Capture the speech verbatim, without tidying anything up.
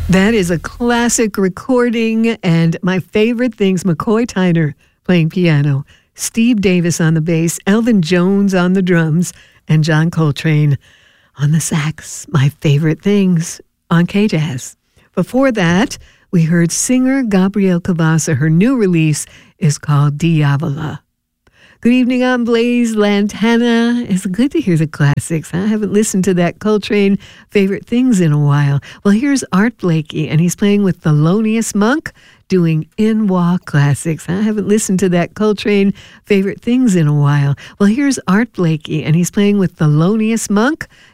That is a classic recording, and my favorite things, McCoy Tyner playing piano, Steve Davis on the bass, Elvin Jones on the drums, and John Coltrane on the sax. My favorite things on K-Jazz. Before that, we heard singer Gabrielle Cavassa. Her new release is called Diavola. Good evening, I'm Blaise Lantana. It's good to hear the classics. I haven't listened to that Coltrane Favorite Things in a while. Well, here's Art Blakey, and he's playing with Thelonious Monk, doing In Wah classics. I haven't listened to that Coltrane Favorite Things in a while. Well, here's Art Blakey, and he's playing with Thelonious Monk,